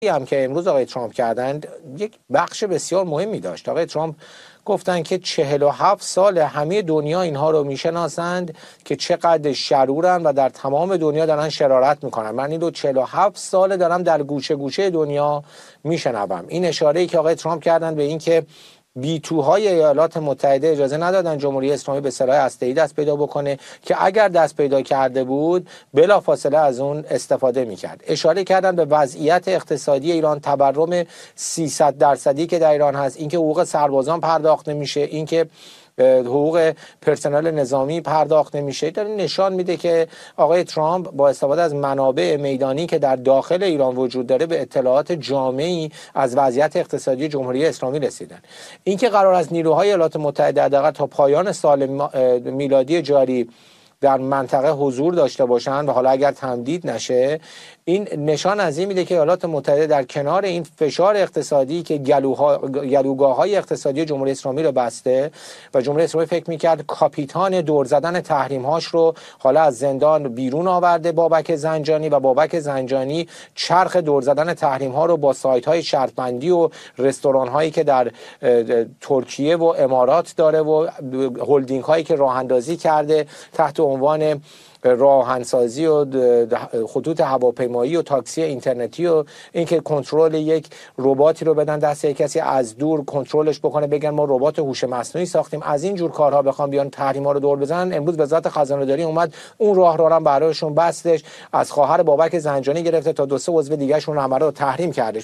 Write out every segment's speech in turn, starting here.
هم که امروز آقای ترامپ کردند یک بخش بسیار مهمی داشت. آقای ترامپ گفتن که 47 سال همه دنیا اینها رو میشناسند که چقدر شرورن و در تمام دنیا دارن شرارت میکنن. من این رو 47 سال دارم در گوشه گوشه دنیا میشنوم. این اشاره‌ای که آقای ترامپ کردن به این که بیتوهای ایالات متحده اجازه ندادن جمهوری اسلامی به سلاح هسته‌ای دست پیدا بکنه که اگر دست پیدا کرده بود بلافاصله از اون استفاده میکرد. اشاره کردن به وضعیت اقتصادی ایران، تورم 300% که در ایران هست، اینکه حقوق سربازان پرداخت نمیشه، اینکه حقوق پرسنل نظامی پرداخت نمیشه. داره نشان میده که آقای ترامپ با استفاده از منابع میدانی که در داخل ایران وجود داره به اطلاعات جامعی از وضعیت اقتصادی جمهوری اسلامی رسیدن. اینکه قرار است نیروهای ایالات متحده حداقل تا پایان سال میلادی جاری در منطقه حضور داشته باشند و حالا اگر تمدید نشه، این نشان از این میده که ایالات متحده در کنار این فشار اقتصادی که گلوگاه‌های اقتصادی جمهوری اسلامی رو بسته و جمهوری اسلامی فکر میکرد کاپیتان دور زدن تحریم‌هاش رو حالا از زندان بیرون آورده بابک زنجانی، و بابک زنجانی چرخ دور زدن تحریم‌ها رو با سایت‌های شرط‌بندی و رستوران‌هایی که در ترکیه و امارات داره و هلدینگ‌هایی که راه‌اندازی کرده تحت عنوان راهنسازی و خطوط هواپیمایی و تاکسی اینترنتی و اینکه کنترل یک رباتی رو بدن دست یک کسی از دور کنترلش بکنه، بگن ما ربات هوش مصنوعی ساختیم، از این جور کارها بخوام بیان تحریما رو دور بزنن. امروز وزارت خزانه داری اومد اون راه رو هم برایشون بستش، از خواهر بابک زنجانی گرفته تا 2-3 عضو دیگه‌شون همه رو تحریم کرده.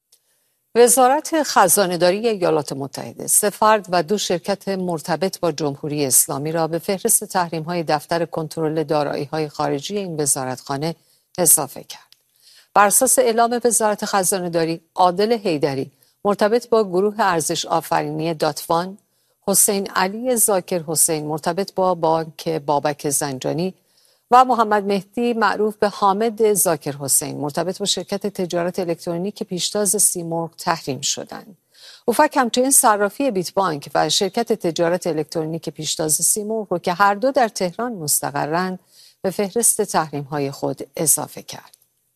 وزارت خزانه‌داری ایالات متحده 3 فرد و 2 شرکت مرتبط با جمهوری اسلامی را به فهرست تحریم‌های دفتر کنترل دارایی‌های خارجی این وزارتخانه اضافه کرد. بر اساس اعلام وزارت خزانه‌داری، عادل حیدری مرتبط با گروه ارزش آفرینی داتوان، حسین علی ذاکر حسین مرتبط با بانک بابک زنجانی و محمد مهدی معروف به حامد ذاکر حسین مرتبط با شرکت تجارت الکترونیک پیشتاز سیمرغ تحریم شدند. اوفک همچنین صرافی بیت بانک و شرکت تجارت الکترونیک پیشتاز سیمرغ رو که هر دو در تهران مستقرند به فهرست تحریم‌های خود اضافه کرد.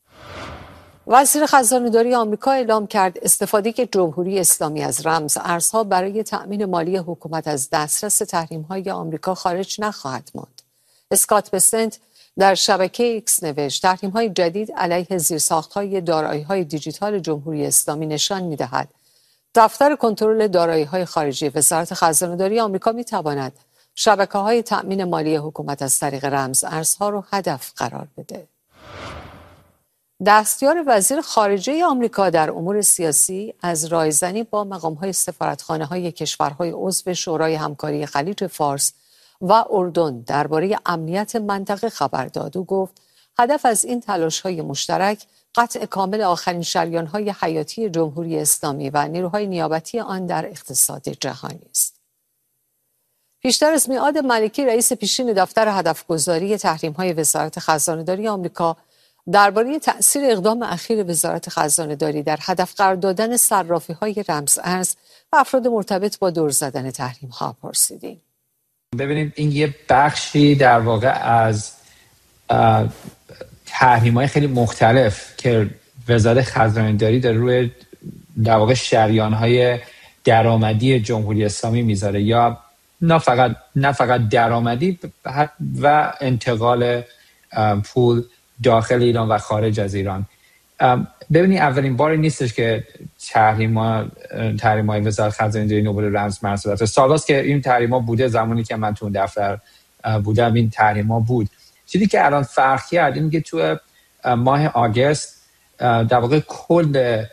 وزیر خزانه‌داری آمریکا اعلام کرد استفاده جمهوری اسلامی از رمز ارزها برای تأمین مالی حکومت از دسترس تحریم‌های آمریکا خارج نخواهد ماند. اسکات بسنت در شبکه ایکس نوشت تحریم‌های جدید علیه زیرساخت‌های دارایی‌های دیجیتال جمهوری اسلامی نشان می‌دهد دفتر کنترل دارایی‌های خارجی وزارت خزانه‌داری آمریکا می‌تواند شبکه‌های تأمین مالی حکومت از طریق رمز ارزها را هدف قرار بده. دستیار وزیر خارجه آمریکا در امور سیاسی از رایزنی با مقام‌های سفارتخانه‌های کشورهای عضو شورای همکاری خلیج فارس و اردن درباره امنیت منطقه خبر داد و گفت هدف از این تلاش‌های مشترک قطع کامل آخرین شریان‌های حیاتی جمهوری اسلامی و نیروهای نیابتی آن در اقتصاد جهانی است. پیشتر از میعاد ملکی رئیس پیشین دفتر هدفگذاری تحریم‌های وزارت خزانه‌داری آمریکا درباره تأثیر اقدام اخیر وزارت خزانه‌داری در هدف قرار دادن صرافی‌های رمز ارز و افراد مرتبط با دور زدن تحریم‌ها پرسیدیم. ببینید این یه بخشی در واقع از تحریم‌های خیلی مختلف که وزارت خزانه‌داری در روی در واقع شریان‌های درآمدی جمهوری اسلامی میذاره، یا نه فقط درآمدی و انتقال پول داخل ایران و خارج از ایران. ببینید اولین باری نیستش که تحریم‌های وزارت خزانه‌داری نوبل رمز مرز داره. سالاست که این تحریم‌ها بوده، زمانی که من تو دفتر بودم این تحریم‌ها بود. چیزی که الان فرق کرد اینه که تو ماه آگوست در واقع کل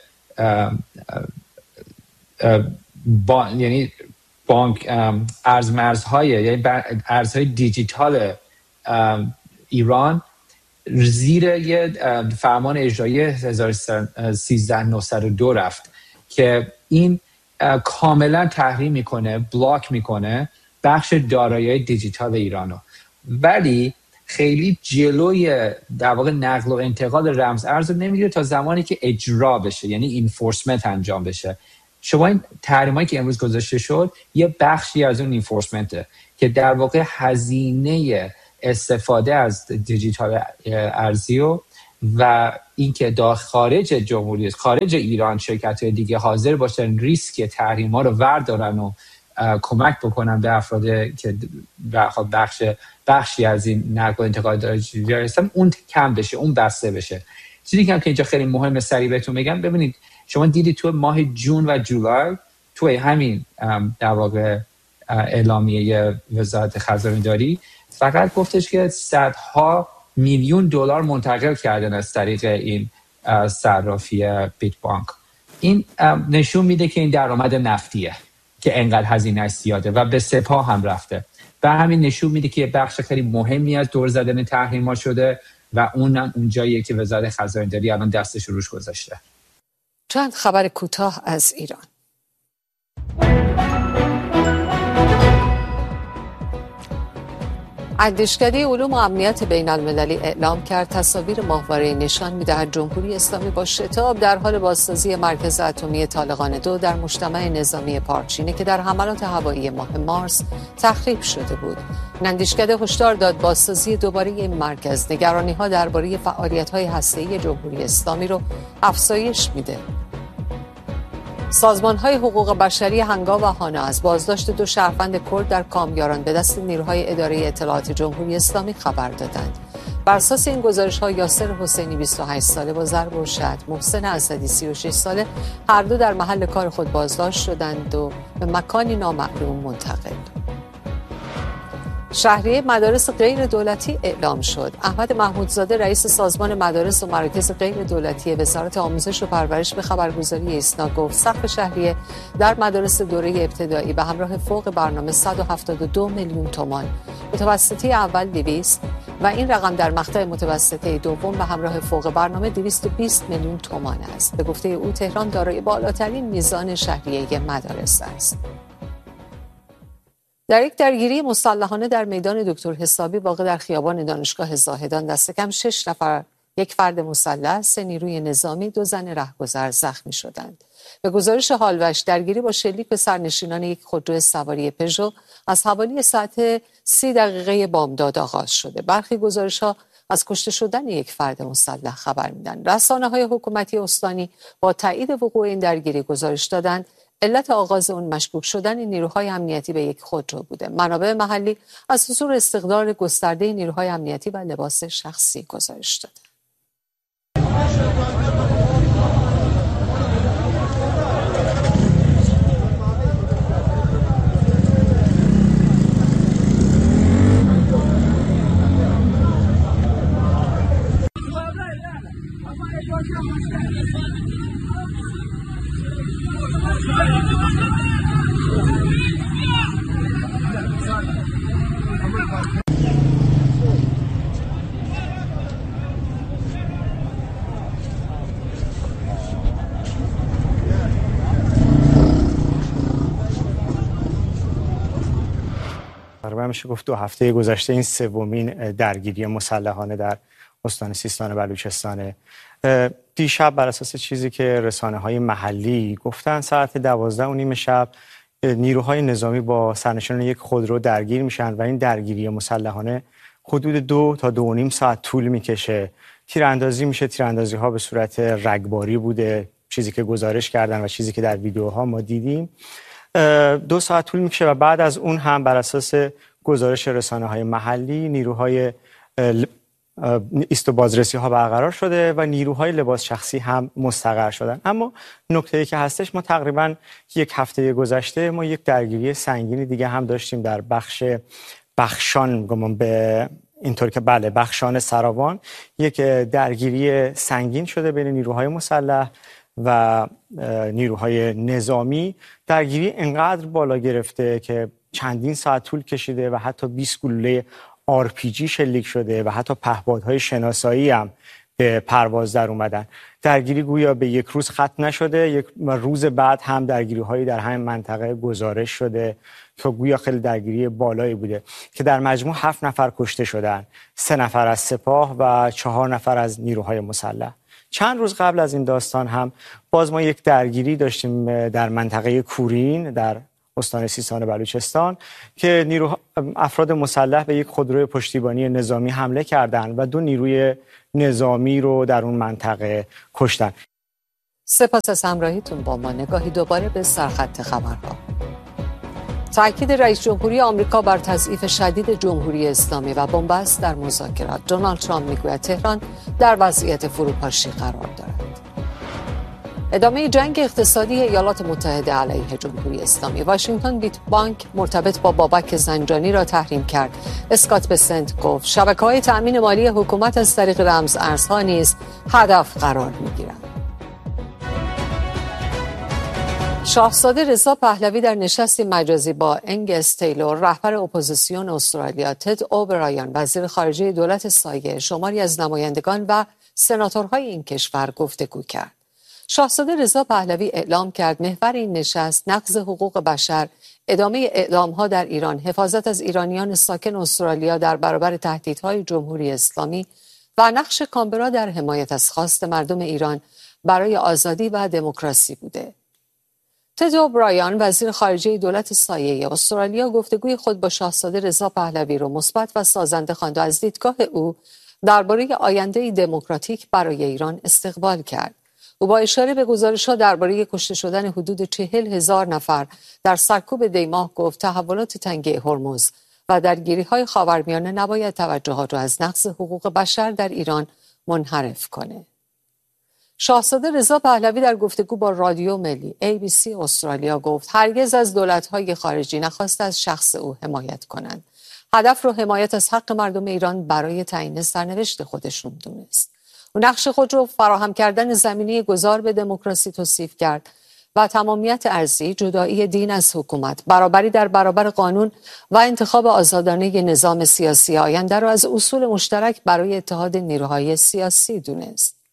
یعنی بانک ارزمرزهای یعنی ارزهای دیجیتال ایران زیر یه فرمان اجرایی 13902 رفت که این کاملا تحریم میکنه، بلاک میکنه بخش دارایی‌های دیجیتال ایرانو، ولی خیلی جلوی در واقع نقل و انتقال رمز ارز رو نمیگیره تا زمانی که اجرا بشه، یعنی انفورسمنت انجام بشه. شما این تحریمایی که امروز گذاشته شد یه بخشی از اون انفورسمنته که در واقع هزینه استفاده از دیجیتال ارزی رو و اینکه خارج جمهوری خارج ایران شرکت‌های دیگه حاضر باشن ریسک تحریم‌ها رو وردارن و کمک بکنن به افراد که بخشی از این نقل و انتقال جاری هستن، اون کم بشه، اون بسته بشه. چیزی که اینجا خیلی مهمه سریع بهتون بگم، ببینید شما دیدید تو ماه جون و جولای توی همین در واقع اعلامیه وزارت خزانه‌داری فقط گفتش که صدها میلیون دلار منتقل کردن از طریق این صرافی بیت بانک. این نشون میده که این درآمد نفتیه که انقدر هزینه‌اش زیاده و به سپاه هم رفته و همین نشون میده که بخش خیلی مهمی از دور زدن تحریم‌ها شده و اونم اون جاییه که وزارت خزانه‌داری الان دستش روش گذاشته. چند خبر کوتاه از ایران. اندیشکده علوم و امنیت بین المللی اعلام کرد تصاویر ماهواره نشان می‌دهد جمهوری اسلامی با شتاب در حال بازسازی مرکز اتمی طالقان 2 در مجتمع نظامی پارچینه که در حملات هوایی ماه مارس تخریب شده بود. اندیشکده هشدار داد بازسازی دوباره این مرکز نگرانی‌ها درباره فعالیت‌های هسته‌ای جمهوری اسلامی رو افزایش میده. سازمان‌های حقوق بشری هنگام و هانا از بازداشت 2 شهروند کرد در کامیاران به دست نیروهای اداره اطلاعات جمهوری اسلامی خبر دادند. بر اساس این گزارش‌ها یاسر حسینی 28 ساله با ضرب و شتم، محسن اسدی 36 ساله هر دو در محل کار خود بازداشت شدند و به مکانی نامعلوم منتقل. شهریه مدارس غیر دولتی اعلام شد. احمد محمودزاده رئیس سازمان مدارس و مراکز غیر دولتی وزارت آموزش و پرورش به خبرگزاری ایسنا گفت سقف شهریه در مدارس دوره ابتدایی به همراه فوق برنامه 172 میلیون تومان، متوسطه اول 200 و این رقم در مقطع متوسطه دوم به همراه فوق برنامه 220 میلیون تومان است. به گفته او تهران دارای بالاترین میزان شهریه مدارس است. در یک درگیری مسلحانه در میدان دکتر حسابی واقع در خیابان دانشگاه زاهدان دست کم 6 نفر، یک فرد مسلح، 3 نیروی نظامی، 2 زن رهگذر زخمی شدند. به گزارش هالوش درگیری با شلیک به سرنشینان یک خودرو سواری پژو از حوالی ساعت 30 بامداد آغاز شده. برخی گزارش‌ها از کشته شدن یک فرد مسلح خبر میدن. رسانه‌های حکومتی استانی با تایید وقوع این درگیری گزارش دادند علت آغاز اون مشکوک شدن نیروهای امنیتی به یک خودرو بوده. منابع محلی از حضور استقرار گسترده نیروهای امنیتی و لباس شخصی گزارش داده. میشه گفت 2 هفته گذشته این سومین درگیری مسلحانه در استان سیستان و بلوچستان. دیشب بر اساس چیزی که رسانه‌های محلی گفتن ساعت 12:30 شب نیروهای نظامی با سرنشینان یک خودرو درگیر میشن و این درگیری مسلحانه حدود 2 تا 2.5 ساعت طول میکشه. تیراندازی میشه، تیراندازی‌ها به صورت رگباری بوده، چیزی که گزارش کردن و چیزی که در ویدیوها ما دیدیم. 2 ساعت طول میکشه و بعد از اون هم بر اساس گزارش رسانه‌های محلی نیروهای ایست و بازرسی ها برقرار شده و نیروهای لباس شخصی هم مستقر شدن. اما نکته‌ای که هستش، ما تقریبا 1 هفته گذشته ما یک درگیری سنگینی دیگه هم داشتیم در بخش بخشان، به اینطور که بله بخشان سراوان یک درگیری سنگین شده بین نیروهای مسلح و نیروهای نظامی. درگیری انقدر بالا گرفته که چندین ساعت طول کشیده و حتی 20 گلوله RPG شلیک شده و حتی پهپادهای شناسایی هم به پرواز در اومدن. درگیری گویا به 1 روز ختم نشده، 1 روز بعد هم درگیری‌هایی در همین منطقه گزارش شده که گویا خیلی درگیری بالایی بوده که در مجموع 7 نفر کشته شدن، 3 نفر از سپاه و 4 نفر از نیروهای مسلح. چند روز قبل از این داستان هم باز ما یک درگیری داشتیم در منطقه کورین در استان سیستان و بلوچستان که افراد مسلح به یک خودروی پشتیبانی نظامی حمله کردند و 2 نیروی نظامی رو در اون منطقه کشتن. سپاس از همراهیتون با ما. نگاهی دوباره به سرخط خبرها. تاکید رئیس جمهوری آمریکا بر تضعیف شدید جمهوری اسلامی و بنبست در مذاکرات. دونالد ترامپ میگوید تهران در وضعیت فروپاشی قرار دارد. ادامه جنگ اقتصادی ایالات متحده علیه جمهوری اسلامی. واشنگتن بیت بانک مرتبط با بابک زنجانی را تحریم کرد. اسکات بسنت گفت شبکه‌های تأمین مالی حکومت از طریق رمز ارزها نیز هدف قرار می‌گیرند. شاهزاده رضا پهلوی در نشستی مجازی با انگس تیلور رهبر اپوزیسیون استرالیا، تد اوبرایان وزیر خارجه دولت سایه، شماری از نمایندگان و سناتورهای این کشور گفتگو کرد. شاهزاده رضا پهلوی اعلام کرد محور این نشست نقض حقوق بشر، ادامه اعدام‌ها در ایران، حفاظت از ایرانیان ساکن استرالیا در برابر تهدیدهای جمهوری اسلامی و نقش کانبرا در حمایت از خواست مردم ایران برای آزادی و دموکراسی بوده. تد اوبرایان وزیر خارجه دولت سایه استرالیا گفتگوی خود با شاهزاده رضا پهلوی را مثبت و سازنده خواند و از دیدگاه او درباره آینده دموکراتیک برای ایران استقبال کرد. او با اشاره به گزارش‌ها درباره کشته شدن حدود 40,000 نفر در سرکوب دیماه گفت تحولات تنگه هرمز و درگیری‌های خاورمیانه نباید توجهات را از نقض حقوق بشر در ایران منحرف کنه. شاهزاده رضا پهلوی در گفتگو با رادیو ملی ABC استرالیا گفت هرگز از دولت‌های خارجی نخواست از شخص او حمایت کنند. هدف رو حمایت از حق مردم ایران برای تعیین سرنوشت خودشون دونست. او نقش خود رو فراهم کردن زمینه گذار به دموکراسی توصیف کرد و تمامیت ارضی، جدایی دین از حکومت، برابری در برابر قانون و انتخاب آزادانه نظام سیاسی آینده را از اصول مشترک برای اتحاد نیروهای سیاسی دونست.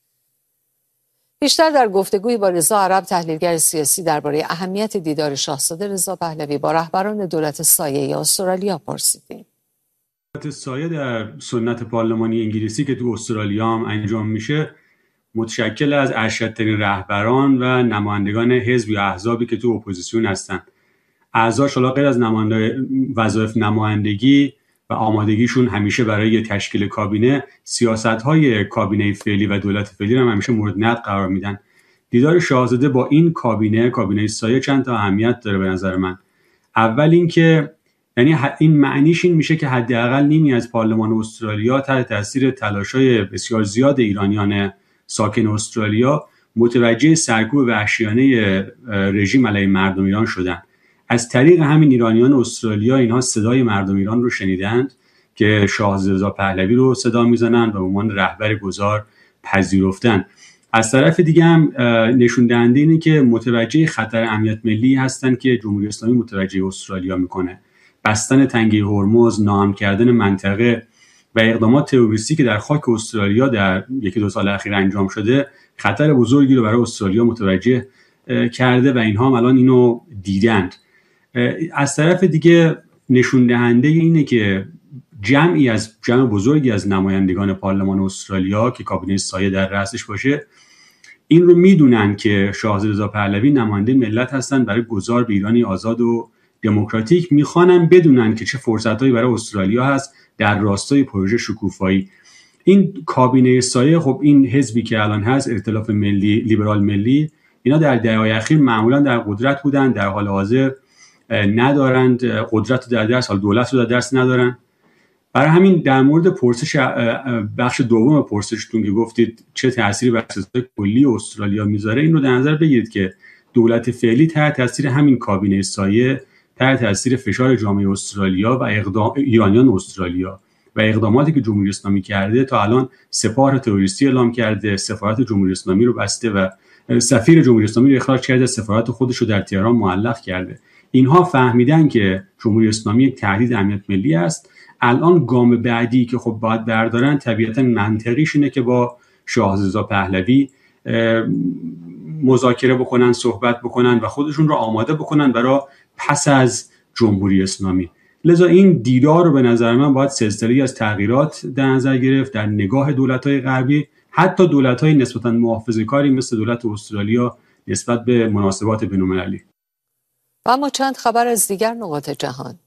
بیشتر در گفتگوی با رضا عرب تحلیلگر سیاسی درباره اهمیت دیدار شاهزاده رضا پهلوی با رهبران دولت سایه استرالیا پرسیدیم. دولت سایه در سنت پارلمانی انگلیسی که تو استرالیا هم انجام میشه متشکل از ارشدترین رهبران و نمایندگان حزب یا احزابی که تو اپوزیسیون هستن. اعضاش حالا غیر از وظایف نمایندگی و آمادگیشون همیشه برای تشکیل کابینه، سیاست‌های کابینه فعلی و دولت فعلی هم همیشه مورد نقد قرار میدن. دیدار شاهزاده با این کابینه سایه چند تا اهمیت داره به نظر من. اول اینکه یعنی این معنیش این میشه که حداقل نیمی از پارلمان استرالیا تحت تاثیر تلاش‌های بسیار زیاد ایرانیان ساکن استرالیا متوجه سرکوب وحشیانه رژیم علیه مردم ایران شدن. از طریق همین ایرانیان استرالیا اینها صدای مردم ایران رو شنیدند که شاهزاده رضا پهلوی رو صدا میزنن و به عنوان رهبر گذار پذیرفتن. از طرف دیگه هم نشون دهنده اینه که متوجه خطر امنیت ملی هستن که جمهوری اسلامی متوجه استرالیا میکنه. بستن تنگه هرمز، ناامن کردن منطقه و اقدامات تروریستی که در خاک استرالیا در 1-2 سال اخیر انجام شده خطر بزرگی رو برای استرالیا متوجه کرده و اینها هم الان اینو دیدند. از طرف دیگه نشون دهنده اینه که جمع بزرگی از نمایندگان پارلمان استرالیا که کابینه سایه در رأسش باشه این رو میدونن که شاهزاده رضا پهلوی نماینده ملت هستن برای گذار به ایرانی آزاد و دموکراتیک. میخوانن بدونن که چه فرصتایی برای استرالیا هست در راستای پروژه شکوفایی. این کابینه سایه، خب این حزبی که الان هست ائتلاف ملی لیبرال ملی، اینا در دهه‌های اخیر معمولا در قدرت بودن، در حال حاضر ندارند قدرت رو در دست، حال دولت رو در دست ندارن. برای همین در مورد پرسش بخش دوم پرسشتون که گفتید چه تأثیری بر سیاست کلی استرالیا میذاره، این رو در نظر بگیرید که دولت فعلی تحت تاثیر همین کابینه سایه، تحت تاثیر فشار جامعه استرالیا و ایرانیان استرالیا و اقداماتی که جمهوری اسلامی کرده تا الان سپاه تروریستی اعلام کرده، سفارت جمهوری اسلامی رو بسته و سفیر جمهوری اسلامی رو اخراج کرده، سفارت خودش رو در تهران معلق کرده. اینها فهمیدن که جمهوری اسلامی یک تهدید امنیت ملی است. الان گام بعدی که خب باید بردارن طبیعتا منطقیش اینه که با شاهزاده رضا پهلوی مذاکره بکنن، صحبت بکنن و خودشون رو آماده بکنن برای پس از جمهوری اسلامی. لذا این دیدار رو به نظر من باید سلسله‌ای از تغییرات در نظر گرفت در نگاه دولت‌های غربی، حتی دولت‌های نسبتاً محافظه‌کاری مثل دولت استرالیا نسبت به مناسبات بین‌المللی. و اما چند خبر از دیگر نقاط جهان.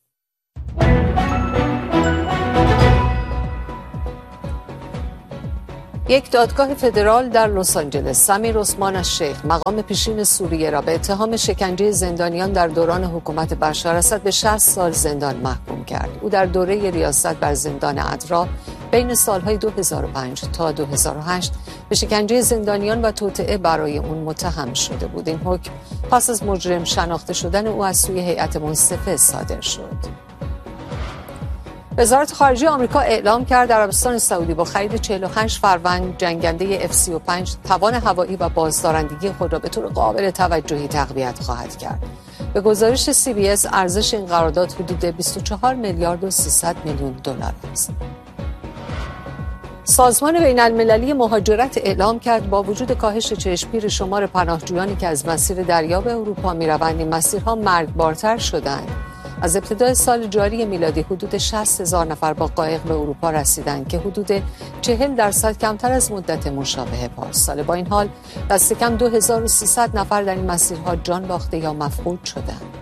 یک دادگاه فدرال در لس آنجلس سمیر عثمان الشیخ مقام پیشین سوریه را به اتهام شکنجه زندانیان در دوران حکومت بشار اسد به 60 سال زندان محکوم کرد. او در دوره ریاست بر زندان ادرا بین سالهای 2005 تا 2008 به شکنجه زندانیان و توطئه برای اون متهم شده بود. این حکم پس از مجرم شناخته شدن او از سوی هیئت منصفه صادر شد. وزارت خارجه آمریکا اعلام کرد عربستان سعودی با خرید 48 فروند جنگنده F-35 توان هوایی و بازدارندگی خود را به طور قابل توجهی تقویت خواهد کرد. به گزارش CBS ارزش این قرارداد حدود 24 میلیارد و 300 میلیون دلار است. سازمان بین المللی مهاجرت اعلام کرد با وجود کاهش چشمگیر شمار پناهجویانی که از مسیر دریا به اروپا می‌روند، این مسیرها مرگبارتر شدند. از ابتدای سال جاری میلادی حدود 60,000 نفر با قایق به اروپا رسیدند که حدود 40% کمتر از مدت مشابه پارسال. با این حال دست کم 2300 نفر در این مسیرها جان باخته یا مفقود شدند.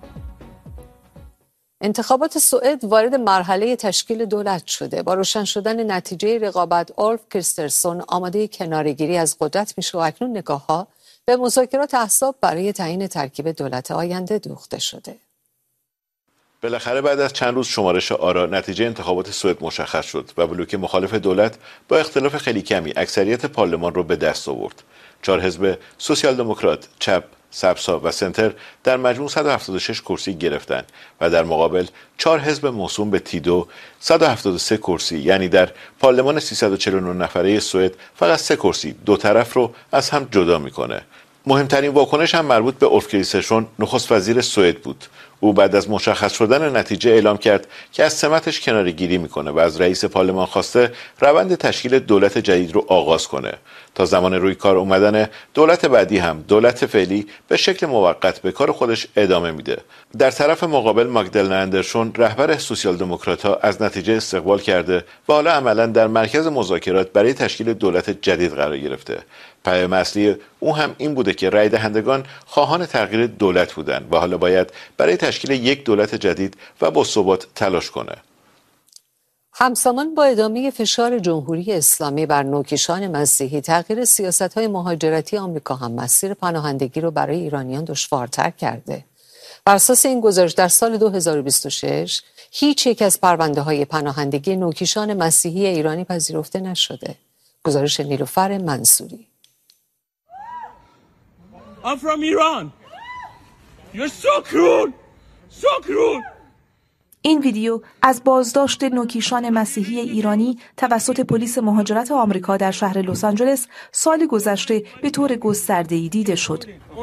انتخابات سوئد وارد مرحله تشکیل دولت شده. با روشن شدن نتیجه رقابت اولف کریسترسون آماده کناره‌گیری از قدرت میشه و اکنون نگاه‌ها به مذاکرات احزاب برای تعیین ترکیب دولت آینده دوخته شده. بالاخره بعد از چند روز شمارش آرا نتیجه انتخابات سوئد مشخص شد و بلوک مخالف دولت با اختلاف خیلی کمی اکثریت پارلمان را به دست آورد. 4 حزب سوسیال دموکرات، چپ، سبزها و سنتر در مجموع 176 کرسی گرفتند و در مقابل 4 حزب موسوم به تیدو 173 کرسی، یعنی در پارلمان 349 نفره سوئد فقط 3 کرسی دو طرف رو از هم جدا میکنه. مهمترین واکنش هم مربوط به اولف کریسترسون نخست وزیر سوئد بود. او بعد از مشخص شدن نتیجه اعلام کرد که از سمتش کناره‌گیری میکنه و از رئیس پارلمان خواسته روند تشکیل دولت جدید رو آغاز کنه. تا زمان روی کار اومدن دولت بعدی هم دولت فعلی به شکل موقت به کار خودش ادامه میده. در طرف مقابل ماگدالنا اندرسون رهبر سوسیال دموکرات‌ها از نتیجه استقبال کرده و حالا عملاً در مرکز مذاکرات برای تشکیل دولت جدید قرار گرفته. پیام اصلی او هم این بوده که رای دهندگان خواهان تغییر دولت بودند و حالا باید برای تشکیل یک دولت جدید و با ثبات تلاش کنه. همزمان با ادامه فشار جمهوری اسلامی بر نوکیشان مسیحی، تغییر سیاست‌های مهاجرتی آمریکا هم مسیر پناهندگی رو برای ایرانیان دشوارتر کرده. بر اساس این گزارش در سال 2026 هیچ یک از پرونده‌های پناهندگی نوکیشان مسیحی ایرانی پذیرفته نشده. گزارش نیلوفر منصوری. I'm from Iran. You're so cruel. So cruel. این ویدیو از بازداشت نوکیشان مسیحی ایرانی توسط پلیس مهاجرت آمریکا در شهر لس آنجلس سال گذشته به طور گسترده‌ای دیده شد.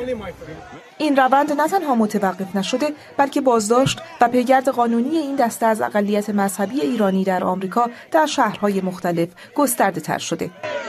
این روند نه تنها متوقف نشده بلکه بازداشت و پیگرد قانونی این دسته از اقلیت مذهبی ایرانی در آمریکا در شهرهای مختلف گسترده‌تر شده.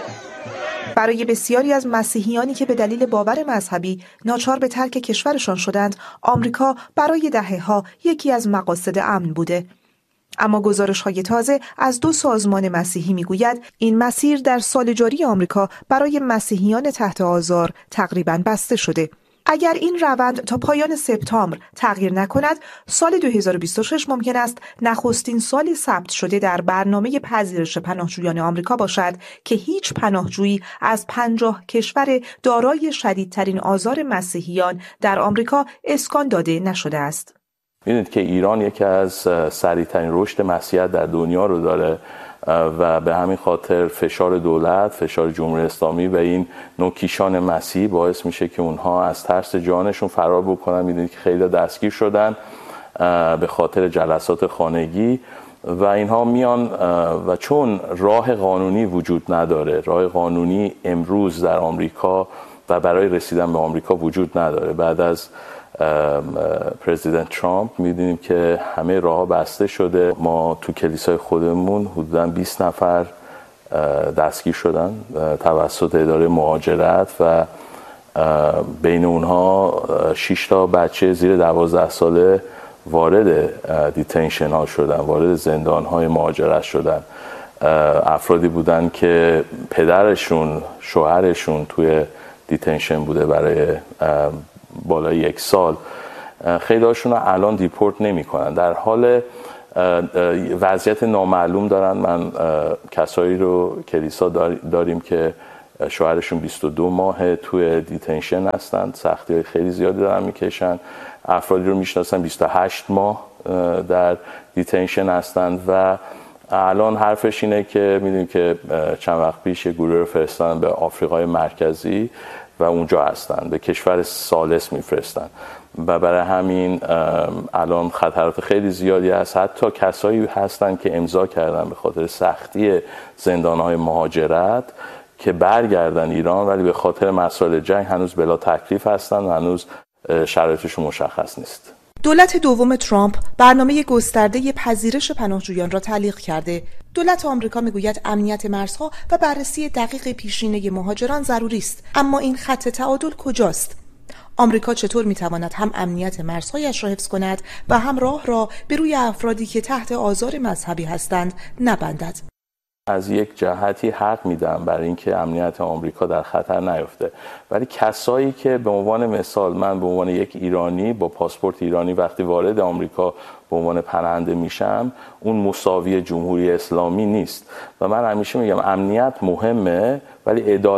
برای بسیاری از مسیحیانی که به دلیل باور مذهبی ناچار به ترک کشورشان شدند، آمریکا برای دهه‌ها یکی از مقاصد امن بوده. اما گزارش‌های تازه از 2 سازمان مسیحی می‌گوید این مسیر در سال جاری آمریکا برای مسیحیان تحت آزار تقریباً بسته شده. اگر این روند تا پایان سپتامبر تغییر نکند، سال 2026 ممکن است نخستین سال ثبت شده در برنامه پذیرش پناهجویان آمریکا باشد که هیچ پناهجویی از 50 کشور دارای شدیدترین آزار مسیحیان در آمریکا اسکان داده نشده است. ببینید که ایران یکی از سریع‌ترین رشد مسیحیت در دنیا رو داره و به همین خاطر فشار دولت، فشار جمهوری اسلامی و این نوکیشان مسیحی باعث میشه که اونها از ترس جانشون فرار بکنن. میدونید که خیلی دستگیر شدن به خاطر جلسات خانگی و اینها میان و چون راه قانونی وجود نداره، راه قانونی امروز در آمریکا و برای رسیدن به آمریکا وجود نداره. بعد از پرزیدنت ترامپ می‌بینیم که همه راه‌ها بسته شده. ما تو کلیسای خودمون حدوداً 20 نفر دستگیر شدن توسط اداره مهاجرت و بین اونها 6 تا بچه زیر 12 ساله وارد دیتنشن ها شدن، وارد زندان های مهاجرت شدن. افرادی بودن که پدرشون، شوهرشون توی دیتنشن بوده برای بالای 1 سال خیلی هاشون رو الان دیپورت نمی‌کنن، در حال وضعیت نامعلوم دارن. من کسایی رو کلیسا داریم که شوهرشون 22 ماه توی دیتنشن هستند، سختی خیلی زیادی دارن میکشن. افرادی رو میشناسن 28 ماه در دیتنشن هستند و الان حرفش اینه که میدونید که چند وقت پیش یه گروه رو فرستادن به آفریقای مرکزی و اونجا هستن، به کشور ثالث میفرستن و برای همین الان خطرات خیلی زیادی هست. حتی کسایی هستن که امضا کردن به خاطر سختی زندانهای مهاجرت که برگردن ایران، ولی به خاطر مسائل جنگ هنوز بلا تکلیف هستن و هنوز شرایطشون مشخص نیست. دولت دوم ترامپ برنامه گسترده پذیرش پناهجویان را تعلیق کرده. دولت آمریکا میگوید امنیت مرزها و بررسی دقیق پیشینه مهاجران ضروری است، اما این خط تعادل کجاست؟ آمریکا چطور میتواند هم امنیت مرزهایش را حفظ کند و هم راه را به روی افرادی که تحت آزار مذهبی هستند نبندد؟ از یک جهتی حق میدم برای اینکه امنیت آمریکا در خطر نیفته، ولی کسایی که به عنوان مثال من به عنوان یک ایرانی با پاسپورت ایرانی وقتی وارد آمریکا به عنوان پناهنده میشم، اون مساوی جمهوری اسلامی نیست. و من همیشه میگم امنیت مهمه، ولی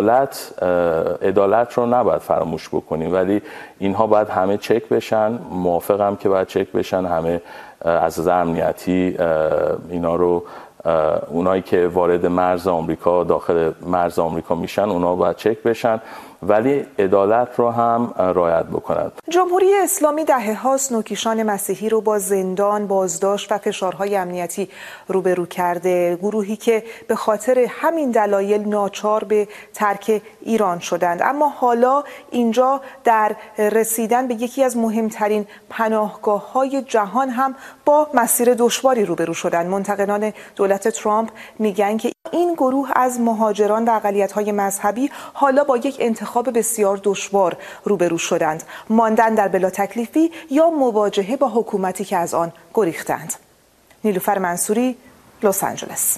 عدالت رو نباید فراموش بکنیم، ولی اینها باید همه چک بشن. موافقم که باید چک بشن همه از نظر امنیتی. اینا رو اونایی که وارد مرز آمریکا داخل مرز آمریکا میشن اونا باید چک بشن، ولی عدالت رو هم رعایت بکنند. جمهوری اسلامی دهه‌هاست نوکیشان مسیحی رو با زندان، بازداشت و فشارهای امنیتی روبرو کرده، گروهی که به خاطر همین دلایل ناچار به ترک ایران شدند. اما حالا اینجا در رسیدن به یکی از مهمترین پناهگاه‌های جهان هم با مسیر دشواری روبرو شدند. منتقدان دولت ترامپ میگن که این گروه از مهاجران و اقلیت‌های مذهبی حالا با یک انتخاب بسیار دشوار روبرو شدند: ماندن در بلا تکلیفی یا مواجهه با حکومتی که از آن گریختند. نیلوفر منصوری، لس آنجلس.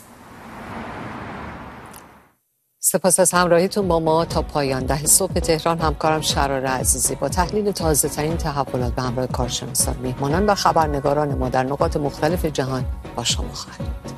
سپاس از همراهیتون با ما تا پایان. 10 صبح تهران همکارم شرار عزیزی با تحلیل تازه ترین تحولات به همراه کارشناسان، میهمانان و خبرنگاران ما در نقاط مختلف جهان با شما خواهد بود.